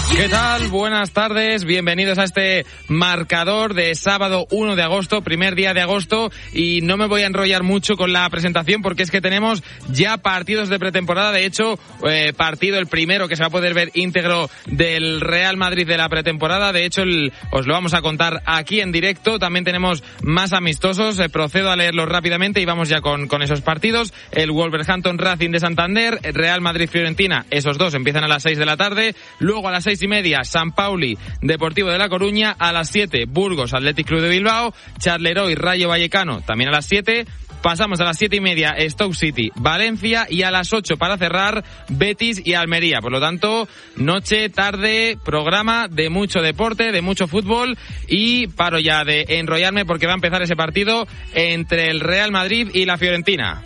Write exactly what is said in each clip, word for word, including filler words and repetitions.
¿Qué tal? Buenas tardes, bienvenidos a este marcador de sábado uno de agosto, primer día de agosto, y no me voy a enrollar mucho con la presentación porque es que tenemos ya partidos de pretemporada. De hecho, eh, partido el primero que se va a poder ver íntegro del Real Madrid de la pretemporada. De hecho, el, os lo vamos a contar aquí en directo. También tenemos más amistosos, eh, procedo a leerlos rápidamente y vamos ya con, con esos partidos. El Wolverhampton Racing de Santander, Real Madrid Fiorentina, esos dos empiezan a las seis de la tarde. Luego a las seis y media, San Pauli Deportivo de La Coruña. A las siete, Burgos Athletic Club de Bilbao, Charleroi Rayo Vallecano, también a las siete. Pasamos a las siete y media, Stoke City Valencia, y a las ocho para cerrar, Betis y Almería. Por lo tanto, noche, tarde, programa de mucho deporte, de mucho fútbol, y paro ya de enrollarme porque va a empezar ese partido entre el Real Madrid y la Fiorentina.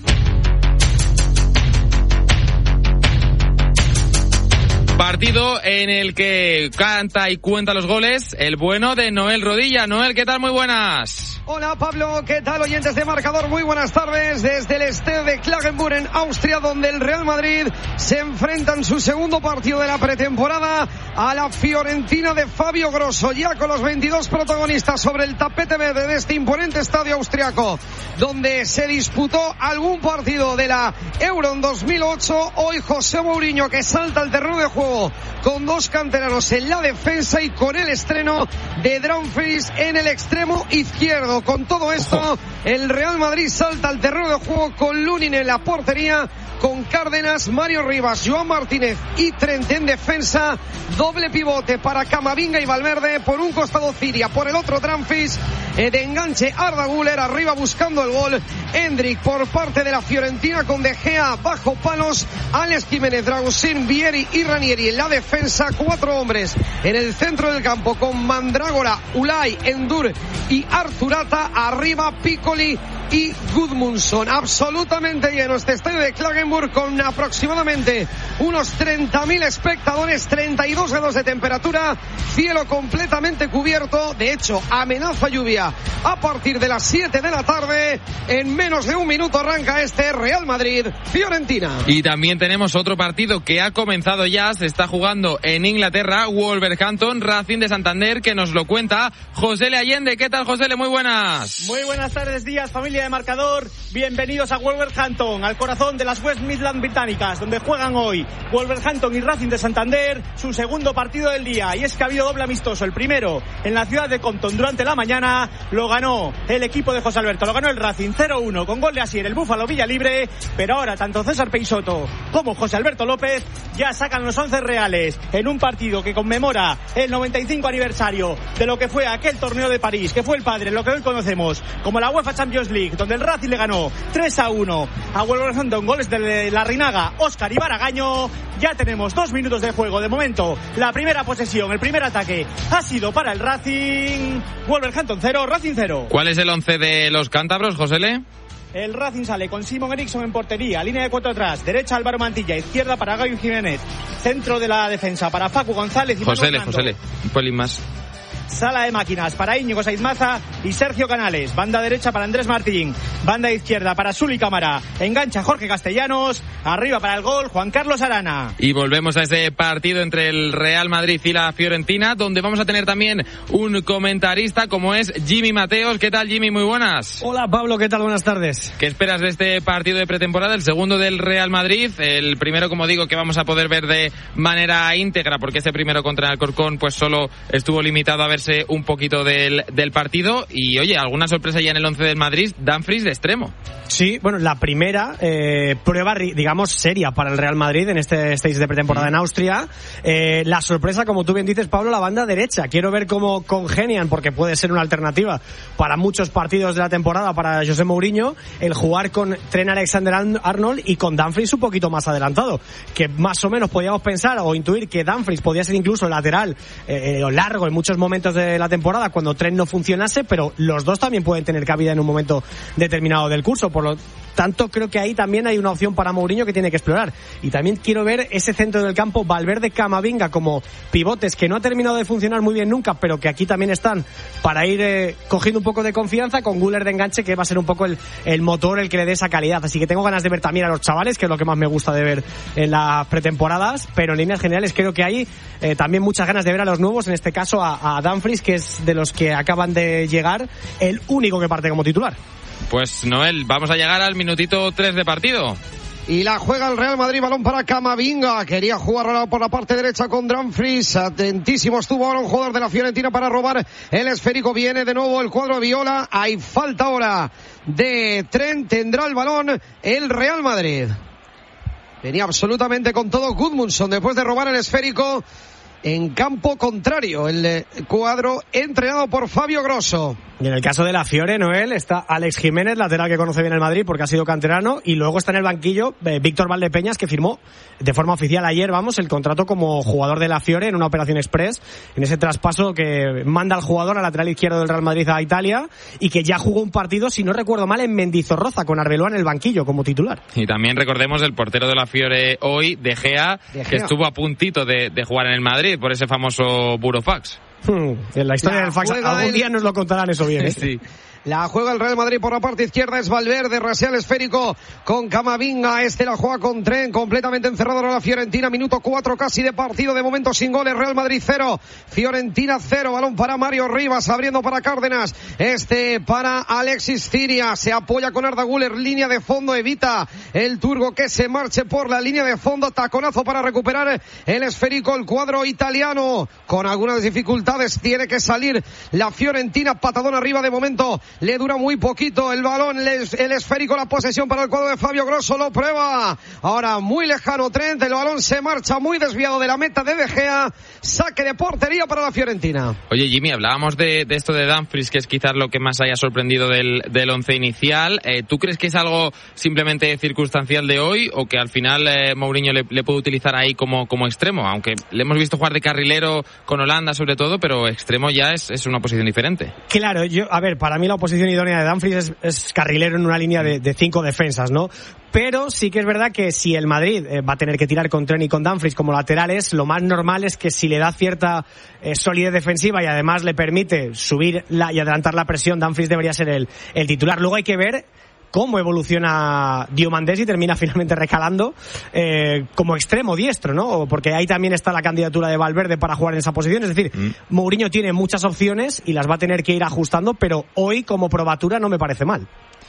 Partido en el que canta y cuenta los goles el bueno de Noel Rodilla. Noel, ¿qué tal? Muy buenas. Hola Pablo, ¿qué tal oyentes de Marcador? Muy buenas tardes desde el estadio de Klagenfurt en Austria, donde el Real Madrid se enfrenta en su segundo partido de la pretemporada a la Fiorentina de Fabio Grosso, ya con los veintidós protagonistas sobre el tapete verde de este imponente estadio austriaco, donde se disputó algún partido de la Euro en dos mil ocho. Hoy José Mourinho, que salta al terreno de juego con dos canteranos en la defensa y con el estreno de Dumfries en el extremo izquierdo. Con todo esto, el Real Madrid salta al terreno de juego con Lunin en la portería, con Cárdenas, Mario Rivas, Joan Martínez y Trent en defensa. Doble pivote para Camavinga y Valverde, por un costado Ciria, por el otro Dumfries, eh, de enganche Arda Güler, arriba buscando el gol Hendrik por parte de la Fiorentina, con De Gea bajo palos, Alex Jiménez, Dragusin, Vieri y Ranieri en la defensa. Cuatro hombres en el centro del campo con Mandrágora, Ulay, Endur y Arturata, arriba Piccoli y Gudmundsson. Absolutamente lleno este estadio de Klagenfurt, con aproximadamente unos treinta mil espectadores, treinta y dos grados de temperatura, cielo completamente cubierto. De hecho, amenaza lluvia a partir de las siete de la tarde. En menos de un minuto arranca este Real Madrid-Fiorentina. Y también tenemos otro partido que ha comenzado ya, se está jugando en Inglaterra, Wolverhampton Racing de Santander, que nos lo cuenta José Allende. ¿Qué tal, José? Muy buenas. Muy buenas tardes, días, familia de Marcador. Bienvenidos a Wolverhampton, al corazón de las West Midlands británicas, donde juegan hoy Wolverhampton y Racing de Santander su segundo partido del día. Y es que ha habido doble amistoso. El primero en la ciudad de Compton durante la mañana lo ganó el equipo de José Alberto, lo ganó el Racing cero uno con gol de Asier, el Búfalo Villalibre. Pero ahora tanto César Peixoto como José Alberto López ya sacan los once reales en un partido que conmemora el noventa y cinco aniversario de lo que fue aquel torneo de París, que fue el padre, lo que hoy conocemos como la UEFA Champions League, donde el Racing le ganó tres a uno a Wolverhampton, goles de Larrinaga, Óscar y Baragaño. Ya tenemos dos minutos de juego. De momento, la primera posesión, el primer ataque ha sido para el Racing. Wolverhampton cero, Racing cero. ¿Cuál es el once de los cántabros, Josele? El Racing sale con Simon Eriksson en portería, línea de cuatro atrás, derecha Álvaro Mantilla, izquierda para Gaio Jiménez, centro de la defensa para Facu González y Josele, Josele, un pelín más. Sala de máquinas para Íñigo Saizmaza y Sergio Canales. Banda derecha para Andrés Martín. Banda izquierda para Suli Cámara. Engancha Jorge Castellanos. Arriba para el gol Juan Carlos Arana. Y volvemos a ese partido entre el Real Madrid y la Fiorentina, donde vamos a tener también un comentarista como es Jimmy Mateos. ¿Qué tal, Jimmy? Muy buenas. Hola, Pablo. ¿Qué tal? Buenas tardes. ¿Qué esperas de este partido de pretemporada? El segundo del Real Madrid. El primero, como digo, que vamos a poder ver de manera íntegra, porque ese primero contra el Alcorcón pues solo estuvo limitado a verse un poquito del, del partido. Y oye, alguna sorpresa ya en el once del Madrid, Dumfries de extremo. Sí, bueno, la primera eh, prueba, digamos, seria para el Real Madrid en este stage de pretemporada en Austria. Eh, la sorpresa, como tú bien dices, Pablo, la banda derecha. Quiero ver cómo congenian, porque puede ser una alternativa para muchos partidos de la temporada para José Mourinho, el jugar con Trent Alexander-Arnold y con Dumfries un poquito más adelantado, que más o menos podíamos pensar o intuir que Dumfries podía ser incluso lateral eh, o largo en muchos momentos de la temporada cuando Trent no funcionase, pero los dos también pueden tener cabida en un momento determinado del curso. por lo tanto creo que ahí también hay una opción para Mourinho que tiene que explorar. Y también quiero ver ese centro del campo, Valverde, Camavinga, como pivotes que no ha terminado de funcionar muy bien nunca, pero que aquí también están para ir eh, cogiendo un poco de confianza, con Güler de enganche, que va a ser un poco el, el motor, el que le dé esa calidad. Así que tengo ganas de ver también a los chavales, que es lo que más me gusta de ver en las pretemporadas, pero en líneas generales creo que hay eh, también muchas ganas de ver a los nuevos, en este caso a, a Dumfries, que es de los que acaban de llegar, el único que parte como titular. Pues Noel, vamos a llegar al minutito tres de partido. Y la juega el Real Madrid, balón para Camavinga, quería jugar por la parte derecha con Dumfries, atentísimo estuvo ahora un jugador de la Fiorentina para robar el esférico, viene de nuevo el cuadro de Viola, hay falta ahora de Trent, tendrá el balón el Real Madrid. Venía absolutamente con todo Gudmundsson después de robar el esférico en campo contrario, el cuadro entrenado por Fabio Grosso. Y en el caso de la Fiore, Noel, está Alex Jiménez, lateral que conoce bien el Madrid porque ha sido canterano, y luego está en el banquillo eh, Víctor Valdepeñas, que firmó de forma oficial ayer, vamos, el contrato como jugador de la Fiore en una operación express, en ese traspaso que manda al jugador al lateral izquierdo del Real Madrid a Italia, y que ya jugó un partido, si no recuerdo mal, en Mendizorroza con Arbeloa en el banquillo como titular. Y también recordemos el portero de la Fiore hoy, De Gea, De Gea. que estuvo a puntito de, de jugar en el Madrid por ese famoso burofax. Hmm, en la historia la del fax algún el... día nos lo contarán eso bien, ¿eh? Sí. La juega el Real Madrid por la parte izquierda, es Valverde, rasea el esférico con Camavinga, este la juega con Trent, completamente encerrado en la Fiorentina, minuto cuatro casi de partido, de momento sin goles, Real Madrid cero, Fiorentina cero, balón para Mario Rivas, abriendo para Cárdenas, este para Alexis Ciria, se apoya con Arda Güler, línea de fondo, evita el turco que se marche por la línea de fondo, taconazo para recuperar el esférico, el cuadro italiano, con algunas dificultades, tiene que salir la Fiorentina, patadón arriba de momento, le dura muy poquito el balón, el, el esférico, la posesión para el cuadro de Fabio Grosso, lo prueba, ahora muy lejano Trent, el balón se marcha muy desviado de la meta de De Gea, saque de portería para la Fiorentina. Oye Jimmy, hablábamos de, de esto de Dumfries, que es quizás lo que más haya sorprendido del, del once inicial, eh, ¿tú crees que es algo simplemente circunstancial de hoy, o que al final eh, Mourinho le, le puede utilizar ahí como, como extremo, aunque le hemos visto jugar de carrilero con Holanda sobre todo, pero extremo ya es, es una posición diferente? Claro, yo, a ver, para mí la posición idónea de Dumfries es, es carrilero en una línea de, de cinco defensas, ¿no? Pero sí que es verdad que si el Madrid eh, va a tener que tirar con Trent y con Dumfries como laterales, lo más normal es que si le da cierta eh, solidez defensiva y además le permite subir la, y adelantar la presión, Dumfries debería ser el, el titular. Luego hay que ver cómo evoluciona Diomandés y termina finalmente recalando eh, como extremo diestro, ¿no? Porque ahí también está la candidatura de Valverde para jugar en esa posición. Es decir, mm. Mourinho tiene muchas opciones y las va a tener que ir ajustando, pero hoy como probatura no me parece mal.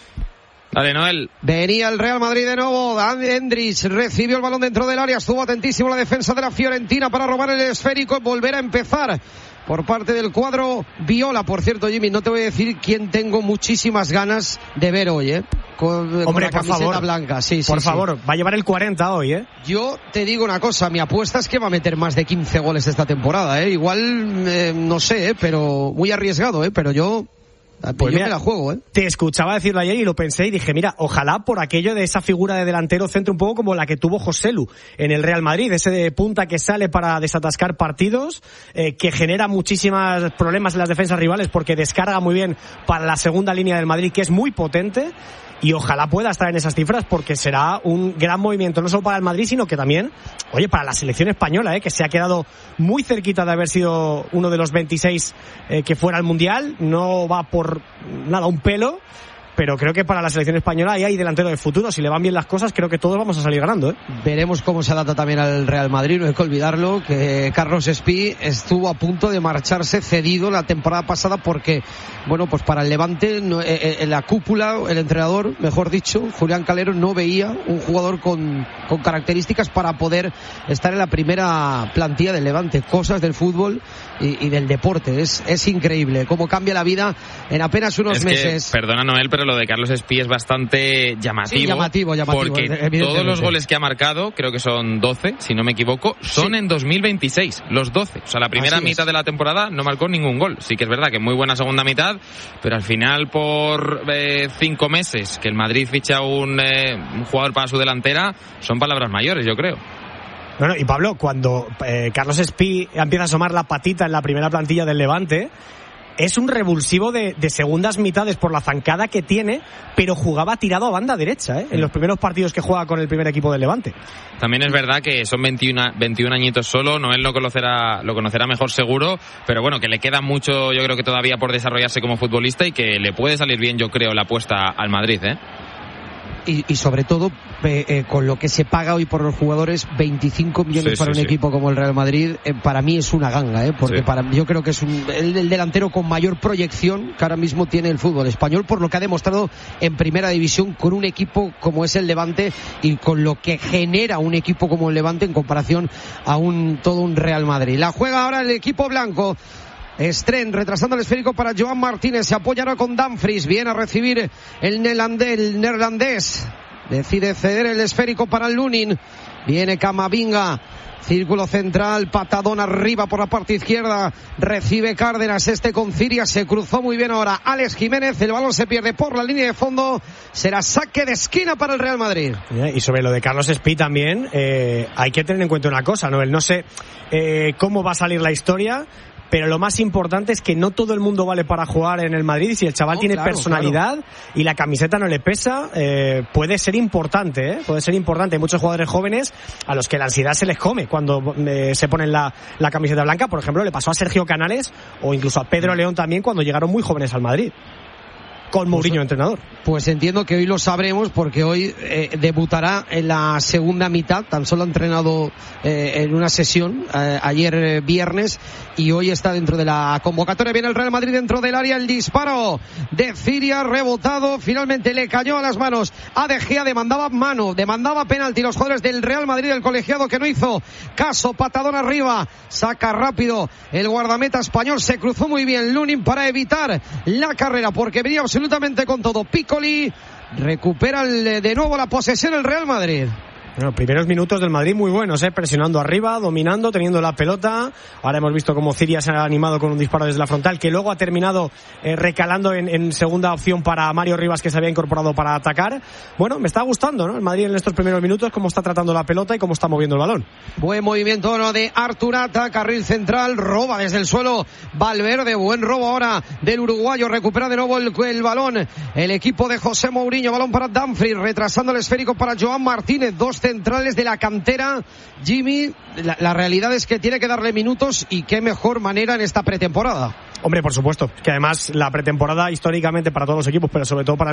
Dale, Noel. Venía el Real Madrid de nuevo. Endrick recibió el balón dentro del área. Estuvo atentísimo la defensa de la Fiorentina para robar el esférico. Volver a empezar por parte del cuadro Viola. Por cierto, Jimmy, no te voy a decir quién tengo muchísimas ganas de ver hoy, ¿eh? Con, Hombre, con la por camiseta favor. blanca. Sí, por sí, favor, sí. Va a llevar el cuarenta hoy, ¿eh? Yo te digo una cosa, mi apuesta es que va a meter más de quince goles esta temporada, ¿eh? Igual, eh, no sé, ¿eh? Pero muy arriesgado, ¿eh? Pero yo... Pues yo mira, me la juego, ¿eh? Te escuchaba decirlo ayer y lo pensé y dije, mira, ojalá por aquello de esa figura de delantero centro un poco como la que tuvo Joselu en el Real Madrid, ese de punta que sale para desatascar partidos, eh, que genera muchísimos problemas en las defensas rivales porque descarga muy bien para la segunda línea del Madrid, que es muy potente. Y ojalá pueda estar en esas cifras porque será un gran movimiento, no solo para el Madrid, sino que también, oye, para la selección española, eh, que se ha quedado muy cerquita de haber sido uno de los veintiséis eh, que fuera al Mundial. No va por nada un pelo, pero creo que para la selección española ahí hay delantero de futuro. Si le van bien las cosas, creo que todos vamos a salir ganando, ¿eh? Veremos cómo se adapta también al Real Madrid. No hay que olvidarlo, que Carlos Espí estuvo a punto de marcharse cedido la temporada pasada porque, bueno, pues para el Levante, no, eh, en la cúpula, el entrenador, mejor dicho, Julián Calero, no veía un jugador con, con características para poder estar en la primera plantilla del Levante. Cosas del fútbol y, y del deporte. Es, es increíble cómo cambia la vida en apenas unos es meses. Que, perdona, Noel, pero lo de Carlos Espí es bastante llamativo. Sí, llamativo, llamativo. Porque todos los goles que ha marcado, creo que son doce, si no me equivoco, son sí. en dos mil veintiséis, los doce. O sea, la primera mitad de la temporada no marcó ningún gol. Sí que es verdad que muy buena segunda mitad, pero al final por eh, cinco meses que el Madrid ficha un, eh, un jugador para su delantera, son palabras mayores, yo creo. Bueno, y Pablo, cuando eh, Carlos Espí empieza a asomar la patita en la primera plantilla del Levante, es un revulsivo de, de segundas mitades por la zancada que tiene, pero jugaba tirado a banda derecha, ¿eh? En los primeros partidos que juega con el primer equipo del Levante. También es verdad que son veintiuno, veintiún añitos solo, Noel lo conocerá, lo conocerá mejor seguro, pero bueno, que le queda mucho, yo creo que todavía por desarrollarse como futbolista y que le puede salir bien, yo creo, la apuesta al Madrid, ¿eh? Y, y sobre todo eh, eh, con lo que se paga hoy por los jugadores, veinticinco millones sí, para sí, un sí. equipo como el Real Madrid, eh, para mí es una ganga, eh, porque sí. para yo creo que es un, el, el delantero con mayor proyección que ahora mismo tiene el fútbol español, por lo que ha demostrado en primera división con un equipo como es el Levante y con lo que genera un equipo como el Levante en comparación a un todo un Real Madrid. La juega ahora el equipo blanco. Stren retrasando el esférico para Joan Martínez, se apoya ahora con Dumfries, viene a recibir el neerlandés, el neerlandés. Decide ceder el esférico para Lunin, viene Camavinga, círculo central, patadón arriba por la parte izquierda, recibe Cárdenas, este con Ciria, se cruzó muy bien ahora Alex Jiménez, el balón se pierde por la línea de fondo, será saque de esquina para el Real Madrid. Y sobre lo de Carlos Espí también, eh, hay que tener en cuenta una cosa, Noel, no sé eh, cómo va a salir la historia, pero lo más importante es que no todo el mundo vale para jugar en el Madrid. Si el chaval no, tiene claro, personalidad claro. y la camiseta no le pesa, eh, puede ser importante, ¿eh? Puede ser importante. Hay muchos jugadores jóvenes a los que la ansiedad se les come cuando eh, se ponen la, la camiseta blanca. Por ejemplo, le pasó a Sergio Canales o incluso a Pedro León también cuando llegaron muy jóvenes al Madrid. Con Mourinho pues, entrenador. Pues entiendo que hoy lo sabremos porque hoy eh, debutará en la segunda mitad, tan solo ha entrenado eh, en una sesión eh, ayer eh, viernes y hoy está dentro de la convocatoria. Viene el Real Madrid dentro del área, el disparo de Ciria, rebotado, finalmente le cayó a las manos a De Gea, demandaba mano, demandaba penalti los jugadores del Real Madrid, el colegiado que no hizo caso, patadón arriba, saca rápido el guardameta español, se cruzó muy bien Lunin para evitar la carrera porque venía absolutamente con todo. Piccoli recupera el, de nuevo la posesión el Real Madrid. Bueno, primeros minutos del Madrid muy buenos, ¿eh? Presionando arriba, dominando, teniendo la pelota. Ahora hemos visto cómo Ciria se ha animado con un disparo desde la frontal, que luego ha terminado eh, recalando en, en segunda opción para Mario Rivas, que se había incorporado para atacar. Bueno, me está gustando, ¿no? El Madrid en estos primeros minutos, cómo está tratando la pelota y cómo está moviendo el balón. Buen movimiento ¿no? de Arturata, carril central, roba desde el suelo Valverde, buen robo ahora del uruguayo, recupera de nuevo el, el balón el equipo de José Mourinho, balón para Dumfries, retrasando el esférico para Joan Martínez, dos centrales de la cantera. Jimmy, la, la realidad es que tiene que darle minutos y qué mejor manera en esta pretemporada. Hombre, por supuesto, que además la pretemporada históricamente para todos los equipos, pero sobre todo para